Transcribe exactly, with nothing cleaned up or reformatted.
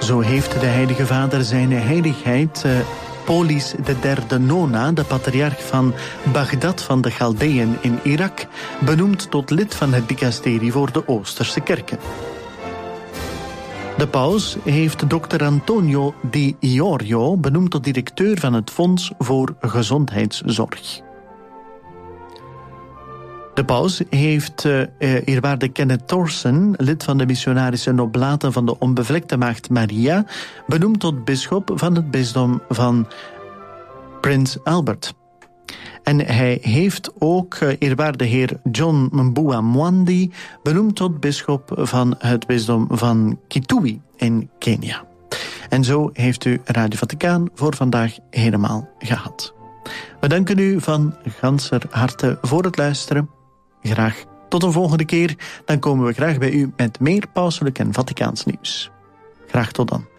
Zo heeft de Heilige Vader zijn heiligheid uh, Polis de derde Nona, de patriarch van Bagdad van de Chaldeeën in Irak, benoemd tot lid van het dicasterie voor de Oosterse kerken. De paus heeft dokter Antonio Di Iorio benoemd tot directeur van het Fonds voor Gezondheidszorg. De paus heeft uh, eerwaarde Kenneth Thorson, lid van de missionarische Oblaten van de Onbevlekte Maagd Maria, benoemd tot bisschop van het bisdom van Prins Albert. En hij heeft ook uh, eerwaarde heer John Mbua Mwandi benoemd tot bisschop van het bisdom van Kitui in Kenia. En zo heeft u Radio Vaticaan voor vandaag helemaal gehad. We danken u van ganser harte voor het luisteren. Graag tot een volgende keer. Dan komen we graag bij u met meer pauselijk en Vaticaans nieuws. Graag tot dan.